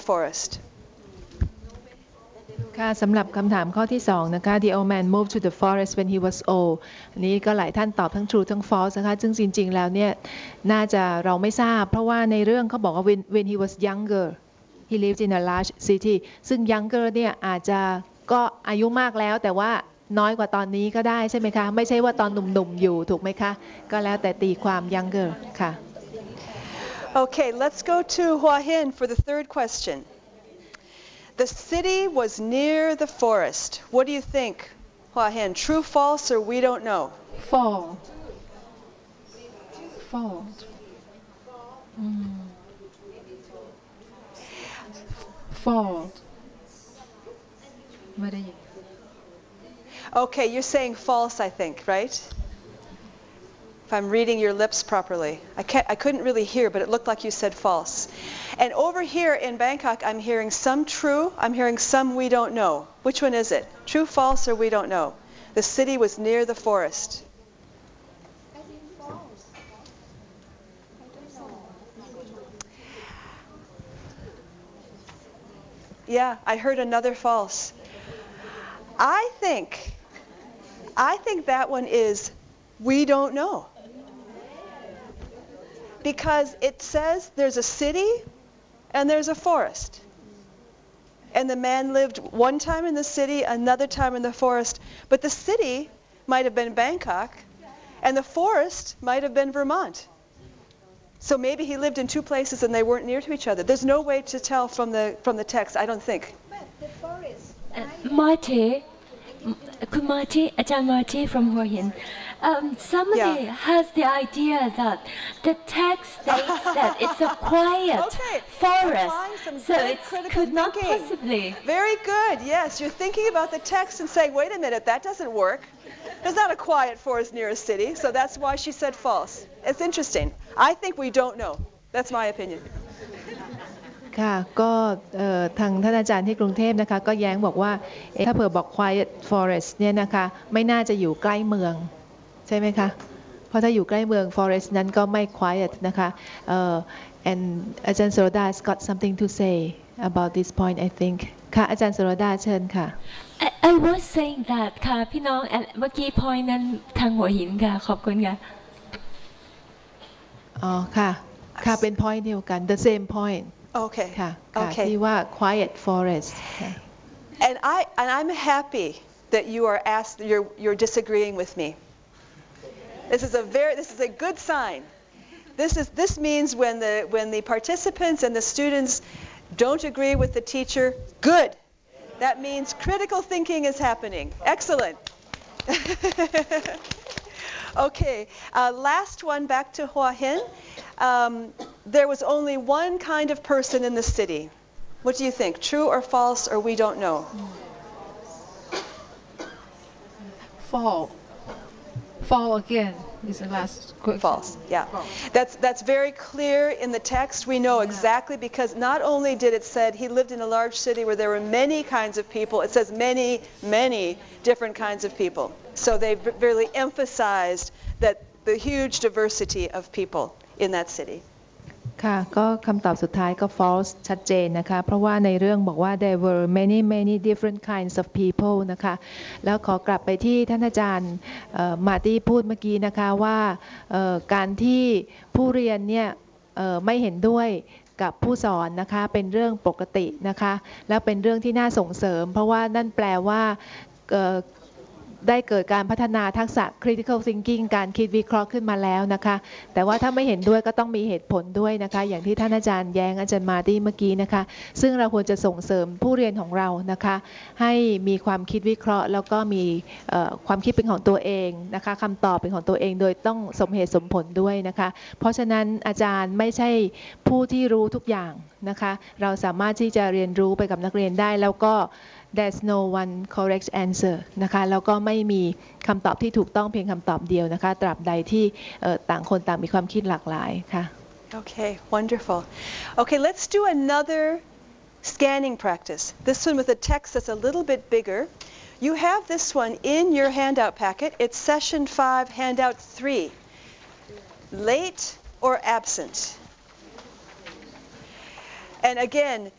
forest? ค่ะสำหรับคำถามข้อที่2นะคะ The old man moved to the forest when he was old อันนี้ก็หลายท่านตอบทั้ง true ทั้ง false นะคะซึ่งจริงๆแล้วเนี่ยน่าจะเราไม่ทราบเพราะว่าในเรื่องเขาบอกว่า when he was younger he lived in a large city ซึ่ง younger เนี่ยอาจจะก็อายุมากแล้วแต่ว่าน้อยกว่าตอนนี้ก็ได้ใช่ไหมคะไม่ใช่ว่าตอนหนุ่มๆอยู่ถูกไหมคะก็แล้วแต่ตีความ younger ค่ะ Okay, let's go to Hua Hin for the third question. The city was near the forest. What do you think, Hua Hin? True, false, or we don't know? False. False. Okay, you're saying false, I think, right? If I'm reading your lips properly. I couldn't really hear, but it looked like you said false. And over here in Bangkok, I'm hearing some true, I'm hearing some we don't know. Which one is it? True, false, or we don't know? The city was near the forest. I think false. I don't know. Yeah, I heard another false. I think that one is we don't know. Because it says there's a city and there's a forest. And the man lived one time in the city, another time in the forest. But the city might have been Bangkok, and the forest might have been Vermont. So maybe he lived in two places and they weren't near to each other. There's no way to tell from the text, I don't think. But the forest. Marty, Ajahn Marty from Hua Hin. Somebody has the idea that the text states that it's a quiet forest, so it could not possibly. Very good. Yes, you're thinking about the text and saying, wait a minute, that doesn't work. There's not a quiet forest near a city, so that's why she said false. It's interesting. I think we don't know. That's my opinion. ค่ะก็ทางท่านอาจารย์ที่กรุงเทพนะคะก็แย้งบอกว่าถ้าเผื่อบอก quiet forest เนี่ยนะคะไม่น่าจะอยู่ใกล้เมืองใช่ไหมคะเพราะถ้าอยู่ใกล้เมือง forest นั้นก็ไม่ quiet นะคะ and อาจารย์สโรดา has got something to say about this point I think ค่ะอาจารย์สโรดาเชิญค่ะ I was saying that ค่ะพี่น้องเมื่อกี้ point นั้นทางหัวหินค่ะขอบคุณค่ะอ๋อค่ะค่ะเป็น point เดียวกัน the same point Okay. ค่ะ Okay. ที่ว่า quiet forest And I'm happy that you're disagreeing with me. This is a good sign. This means when the participants and the students don't agree with the teacher, good. That means critical thinking is happening. Excellent. Okay. Last one, back to Hua Hin. There was only one kind of person in the city. What do you think? True or false, or we don't know? False. False again is the last question. False. Yeah. That's very clear in the text. We know exactly because not only did it said he lived in a large city where there were many kinds of people. It says many different kinds of people. So they really emphasized that the huge diversity of people in that city. ค่ะก็คำตอบสุดท้ายก็ false ชัดเจนนะคะเพราะว่าในเรื่องบอกว่า there were many different kinds of people นะคะแล้วขอกลับไปที่ท่านอาจารย์มาร์ตี้พูดเมื่อกี้นะคะว่าการที่ผู้เรียนเนี่ยไม่เห็นด้วยกับผู้สอนนะคะเป็นเรื่องปกตินะคะแล้วเป็นเรื่องที่น่าส่งเสริมเพราะว่านั่นแปลว่าได้เกิดการพัฒนาทักษะ critical thinking การคิดวิเคราะห์ขึ้นมาแล้วนะคะแต่ว่าถ้าไม่เห็นด้วยก็ต้องมีเหตุผลด้วยนะคะอย่างที่ท่านอาจารย์แย้งอาจารย์มาร์ตี้เมื่อกี้นะคะซึ่งเราควรจะส่งเสริมผู้เรียนของเรานะคะให้มีความคิดวิเคราะห์แล้วก็มีความคิดเป็นของตัวเองนะคะคำตอบเป็นของตัวเองโดยต้องสมเหตุสมผลด้วยนะคะเพราะฉะนั้นอาจารย์ไม่ใช่ผู้ที่รู้ทุกอย่างนะคะเราสามารถที่จะเรียนรู้ไปกับนักเรียนได้แล้วก็There's no one correct answer นะคะแล้วก็ไม่มีคำตอบที่ถูกต้องเพียงคำตอบเดียวนะคะตราบใดที่ต่างคนต่างมีความคิดหลากหลายค่ะ Okay, wonderful. Okay, let's do another scanning practice. This one with a text that's a little bit bigger. You have this one in your handout packet. It's session 5, handout 3. Late or absent? And again,